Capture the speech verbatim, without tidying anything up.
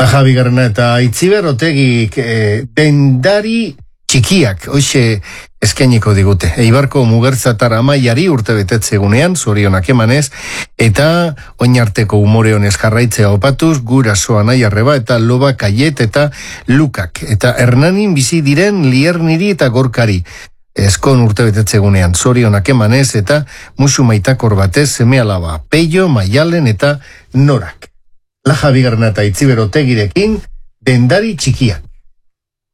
Javi Garna eta Itziber Otegik e, dendari txikiak, hoxe eskainiko digute. Eibarko mugertzatar amaiari urte betetzegunean, zorionak emanez, eta oinarteko umore honez jarraitzea opatuz, gurasoa nahi arreba eta loba kaiet eta lukak. Eta Hernanin bizi diren lierniri eta gorkari. Eskon urte betetzegunean, zorionak emanez eta musu maitakor batez seme alaba, Peio, Maialen eta Norak. La Javi Garna eta Itziber Otegirekin, dendari txikiak.